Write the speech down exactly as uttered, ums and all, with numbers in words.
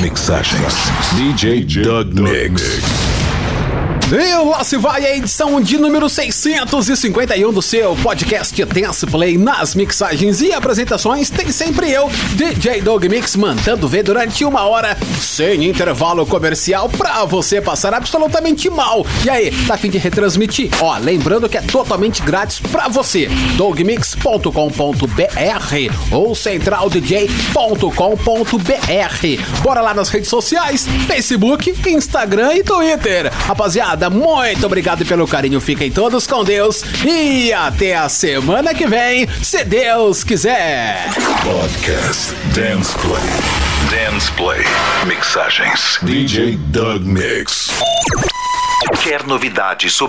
Mixagens. D J Doug Mix. E lá se vai a edição de número seiscentos e cinquenta e um do seu podcast Dance Play. Nas mixagens e apresentações tem sempre eu, D J Doug Mix, mandando ver durante uma hora, sem intervalo comercial, pra você passar absolutamente mal. E aí, tá a fim de retransmitir? Ó, lembrando que é totalmente grátis pra você. doug mix ponto com ponto b r ou central d j ponto com ponto b r. Bora lá nas redes sociais, Facebook, Instagram e Twitter. Rapaziada, muito obrigado pelo carinho, fiquem todos com Deus e até a semana que vem, se Deus quiser. Podcast Dance Play. Dance Play. Mixagens. D J Doug Mix. Quer novidades sobre